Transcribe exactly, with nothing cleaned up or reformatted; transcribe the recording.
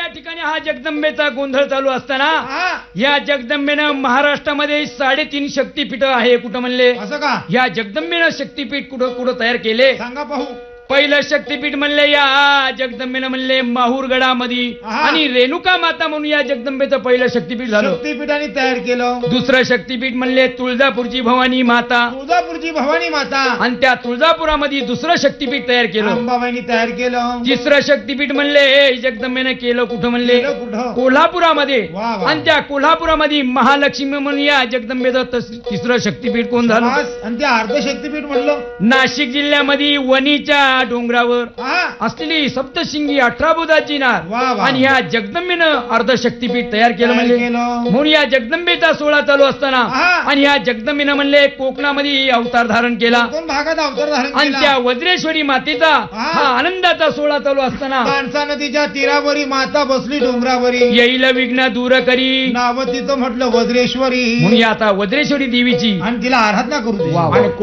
ठिकाणी हा जगदंबेचा गोंधळ चालू असताना हा, या जगदंबेनं महाराष्ट्रामध्ये साडेतीन शक्तीपीठ आहे कुठं म्हणले. असं का? या जगदंबेनं शक्तीपीठ कुठं कुठं तयार केले. सांगा पाहू. पहिलं शक्तीपीठ म्हणले या जगदंबेनं म्हणले माहूरगडामध्ये आहा. आणि रेणुका माता म्हणून या जगदंबेचं पहिलं शक्तीपीठ झालं. शक्तीपीठाने तयार केलं. दुसरं शक्तीपीठ म्हणले तुळजापूरची भवानी माता तुळजापूरची भवानी माता आणि त्या तुळजापुरामध्ये दुसरं शक्तीपीठ तयार केलं. अंबाबाईनी तयार केलं. तिसरं शक्तीपीठ म्हणले जगदंबेनं केलं कुठं म्हणले केलं कुठं? कोल्हापुरामध्ये. वा वा. आणि त्या कोल्हापुरामध्ये महालक्ष्मी म्हणून या जगदंबेचं तस- तिसरं शक्तीपीठ कोण झालं. शाबास. आणि ते अर्ध शक्तीपीठ म्हणलं. नाशिक जिल्ह्यामध्ये वणीच्या डोंगरावर हा, असलेली सप्तशिंगी अठरा बुधाची नार वा वा. आणि ह्या जगदंबेनं अर्ध शक्तीपीठ तयार केलं तयार म्हणले. केलं. म्हणून या जगदंबेचा सोहळा चालू असताना आहा. आणि ह्या जगदंबेनं म्हणले कोकणामध्ये अवतार धारण केला दोन भागात अवतार धारण आणि केला. त्या वज्रेश्वरी मातेचा आहा. हा आनंदाचा सोहळा चालू असताना माणसा नदीच्या तीरावरी माता बसली डोंगरावरी. येईल विघ्न दूर करी नाव तिचं म्हटलं वज्रेश्वरी. म्हणून या आता वज्रेश्वरी देवीची आणि तिला आराधना करू दे. वा वा. आणि